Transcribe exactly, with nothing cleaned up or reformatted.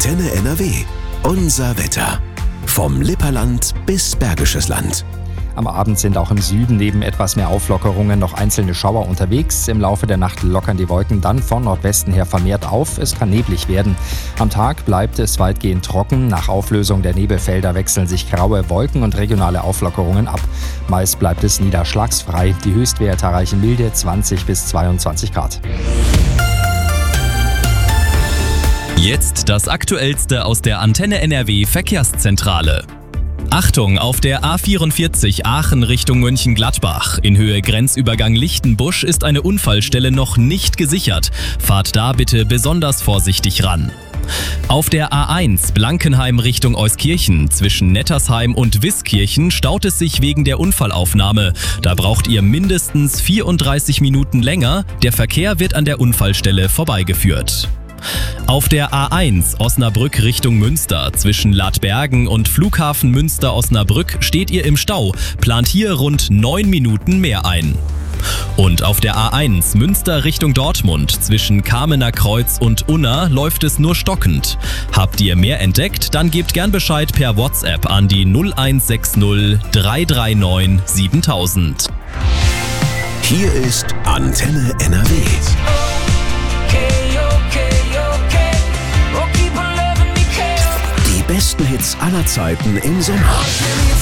Antenne N R W. Unser Wetter. Vom Lipperland bis Bergisches Land. Am Abend sind auch im Süden neben etwas mehr Auflockerungen noch einzelne Schauer unterwegs. Im Laufe der Nacht lockern die Wolken dann von Nordwesten her vermehrt auf. Es kann neblig werden. Am Tag bleibt es weitgehend trocken. Nach Auflösung der Nebelfelder wechseln sich graue Wolken und regionale Auflockerungen ab. Meist bleibt es niederschlagsfrei. Die Höchstwerte erreichen milde zwanzig bis zweiundzwanzig Grad. Jetzt das Aktuellste aus der Antenne N R W Verkehrszentrale. Achtung, auf der A vierundvierzig Aachen Richtung Mönchengladbach. In Höhe Grenzübergang Lichtenbusch ist eine Unfallstelle noch nicht gesichert. Fahrt da bitte besonders vorsichtig ran. Auf der A eins Blankenheim Richtung Euskirchen zwischen Nettersheim und Wiskirchen staut es sich wegen der Unfallaufnahme. Da braucht ihr mindestens vierunddreißig Minuten länger. Der Verkehr wird an der Unfallstelle vorbeigeführt. Auf der A eins Osnabrück Richtung Münster zwischen Ladbergen und Flughafen Münster-Osnabrück steht ihr im Stau, plant hier rund neun Minuten mehr ein. Und auf der A eins Münster Richtung Dortmund zwischen Kamener Kreuz und Unna läuft es nur stockend. Habt ihr mehr entdeckt, dann gebt gern Bescheid per WhatsApp an die null eins sechs null drei drei neun siebentausend. Hier ist Antenne N R W. Die besten Hits aller Zeiten im Sommer.